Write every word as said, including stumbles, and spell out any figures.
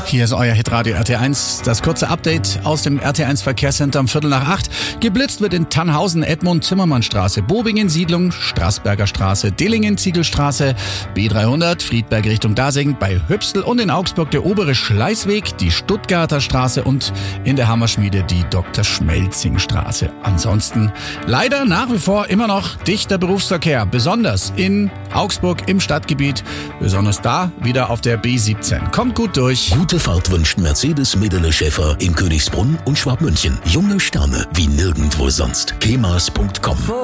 Hier ist euer Hitradio R T eins. Das kurze Update aus dem R T eins Verkehrscenter um Viertel nach acht. Geblitzt wird in Tannhausen, Edmund-Zimmermann-Straße, Bobingen-Siedlung, Straßberger Straße, Dillingen-Ziegelstraße, B dreihundert, Friedberg Richtung Dasing, bei Hübstel und in Augsburg der obere Schleißweg, die Stuttgarter Straße und in der Hammerschmiede die Doktor Schmelzing-Straße. Ansonsten leider nach wie vor immer noch dichter Berufsverkehr, besonders in Augsburg im Stadtgebiet, besonders da wieder auf der B siebzehn. Kommt gut durch. Gute Fahrt wünscht Mercedes Medele Schäfer in Königsbrunn und Schwabmünchen. Junge Sterne wie nirgendwo sonst. kemas punkt com